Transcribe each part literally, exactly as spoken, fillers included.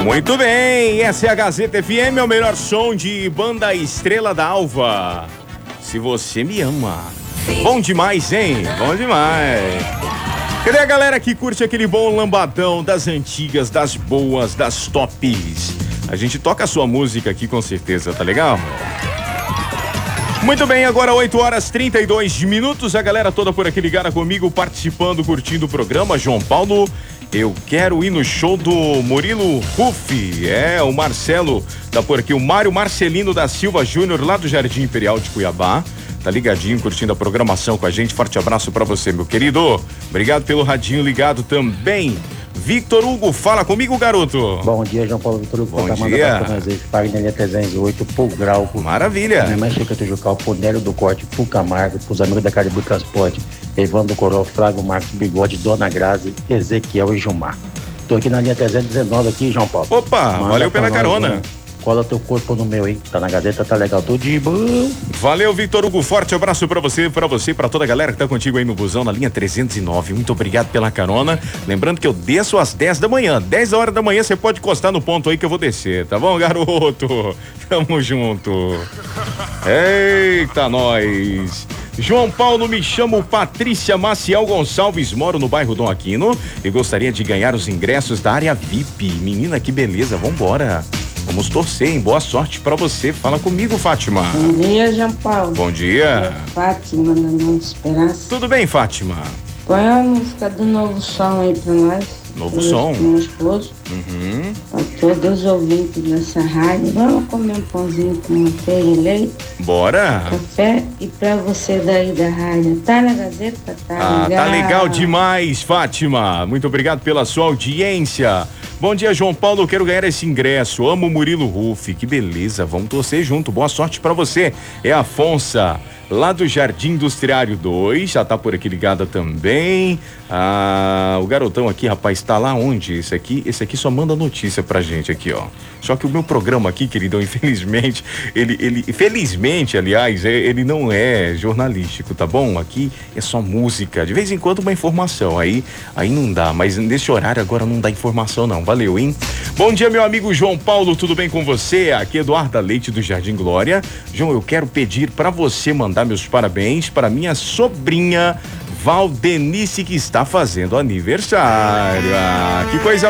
Muito bem, essa é a Gazeta F M, é o melhor som de Banda Estrela d'Alva. Se você me ama. Bom demais, hein? Bom demais. Cadê a galera que curte aquele bom lambadão das antigas, das boas, das tops? A gente toca a sua música aqui com certeza, tá legal? Muito bem, agora oito horas e trinta e dois minutos, a galera toda por aqui ligada comigo, participando, curtindo o programa. João Paulo, eu quero ir no show do Murilo Huff. É, o Marcelo tá por aqui, o Mário Marcelino da Silva Júnior, lá do Jardim Imperial de Cuiabá. Tá ligadinho, curtindo a programação com a gente. Forte abraço pra você, meu querido. Obrigado pelo radinho ligado também. Victor Hugo, fala comigo, garoto. Bom dia, João Paulo. Victor Hugo. Bom dia. Pagner trezentos e oito, Pul Grau. Maravilha. Minha mãe Chica Tujucal, Ponélio do Corte, Pul Camargo, pros amigos da Caribu Transporte, Evandro Corol, Frago Marcos Bigode, Dona Grazi, Ezequiel e Gilmar. Tô aqui na linha trezentos e dezenove aqui, João Paulo. Opa, Manda valeu pela carona. Nós, cola teu corpo no meu, hein? Tá na Gazeta, tá legal, tudo de bom. Valeu, Victor Hugo, forte abraço pra você, pra você e pra toda a galera que tá contigo aí no busão, na linha trezentos e nove. Muito obrigado pela carona. Lembrando que eu desço às dez da manhã, dez horas da manhã, você pode encostar no ponto aí que eu vou descer, tá bom, garoto? Tamo junto. Eita, nós. João Paulo, me chamo Patrícia Maciel Gonçalves, moro no bairro Dom Aquino e gostaria de ganhar os ingressos da área V I P. Menina, que beleza, vambora. Vamos torcer, hein? Boa sorte pra você. Fala comigo, Fátima. Bom dia, João Paulo. Bom dia. É Fátima, da Não Esperança. Tudo bem, Fátima? Põe a música do Novo Som aí pra nós. Novo Som? Meu esposo. Uhum. Pra todos os ouvintes dessa rádio. Vamos comer um pãozinho com manteiga e leite. Bora. Café. E pra você daí da rádio. Tá na Gazeta? Tá ah, legal. Tá legal demais, Fátima. Muito obrigado pela sua audiência. Bom dia, João Paulo, eu quero ganhar esse ingresso. Amo o Murilo Huff. Que beleza, vamos torcer junto. Boa sorte pra você. É a Afonsa, lá do Jardim Industriário dois, já tá por aqui ligada também. Ah, o garotão aqui, rapaz, tá lá onde? Esse aqui, esse aqui só manda notícia pra gente aqui, ó. Só que o meu programa aqui, queridão, infelizmente, ele, ele, felizmente, aliás, ele não é jornalístico, tá bom? Aqui é só música, de vez em quando uma informação, aí, aí não dá, mas nesse horário agora não dá informação não, valeu, hein? Bom dia, meu amigo João Paulo, tudo bem com você? Aqui é Eduarda Leite do Jardim Glória. João, eu quero pedir pra você mandar meus parabéns para minha sobrinha Valdenice, que está fazendo aniversário. Ah, que coisa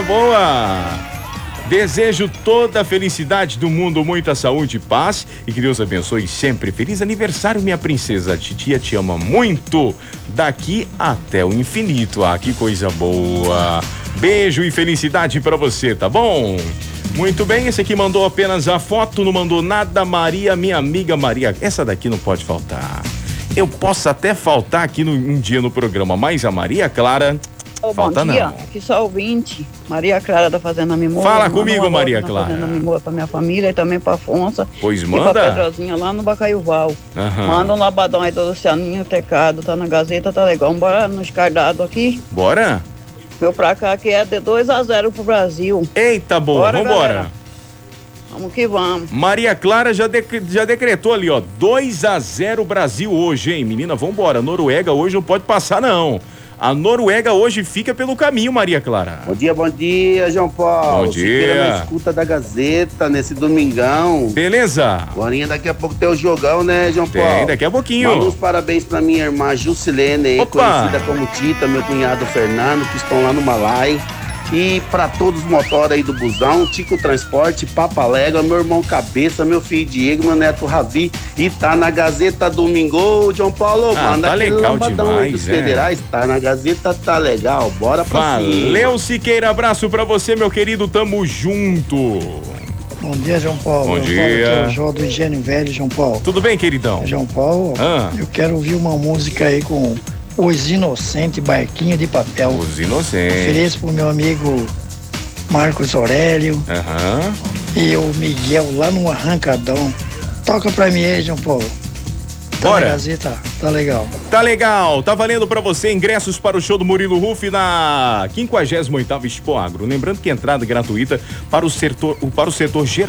boa! Desejo toda a felicidade do mundo, muita saúde e paz e que Deus abençoe sempre. Feliz aniversário, minha princesa. A titia te ama muito, daqui até o infinito. Ah, que coisa boa! Beijo e felicidade pra você, tá bom? Muito bem, esse aqui mandou apenas a foto, não mandou nada. Maria, minha amiga Maria, essa daqui não pode faltar. Eu posso até faltar aqui no, um dia no programa, mas a Maria Clara, oh, falta bom dia, não. aqui só ouvinte, Maria Clara da Fazenda Mimosa. Fala comigo, Maria Clara. Fazenda Mimosa pra minha família e também pra Afonso. Pois e manda. pra Pedrozinha lá no Bacaiuval. Uhum. Manda um labadão aí do Lucianinho, Tecado, tá na Gazeta, tá legal. Bora no escardado aqui. Bora? Meu pra cá que é de dois a zero pro Brasil. Eita, boa, Bora, vambora. galera. Vamos que vamos. Maria Clara já, de, já decretou ali, ó, dois a zero Brasil hoje, hein, menina, vambora. Noruega hoje não pode passar, não. A Noruega hoje fica pelo caminho, Maria Clara. Bom dia, bom dia, João Paulo. Bom dia. Siqueira na escuta da Gazeta nesse domingão. Beleza. Agora daqui a pouco tem o jogão, né, João Tem, Paulo? daqui a pouquinho. Manda uns parabéns pra minha irmã Jusilene, Opa. conhecida como Tita, meu cunhado Fernando, que estão lá no Malai. E pra todos os motores aí do busão, Tico Transporte, Papalégua, meu irmão Cabeça, meu filho Diego, meu neto Ravi. E tá na Gazeta Domingo, João Paulo. Ah, manda tá aquele legal lambadão aí demais, dos é. federais. Tá na Gazeta, tá legal. Bora pra cima. Valeu, Siqueira, abraço pra você, meu querido, tamo junto. Bom dia, João Paulo. Bom Eu dia. falo que é o João do Higiene Velho, João Paulo. Tudo bem, queridão? João Paulo, Ah. eu quero ouvir uma música aí com Os Inocentes, Barquinho de Papel. Os Inocentes. Ofereço pro meu amigo Marcos Aurélio Aham. e o Miguel lá no Arrancadão. Toca pra mim aí, João Paulo. Tá Bora. na Gazeta, tá legal. Tá legal, tá valendo pra você ingressos para o show do Murilo Huff na quinquagésima oitava Expo Agro. Lembrando que entrada gratuita para o setor, para o setor geral.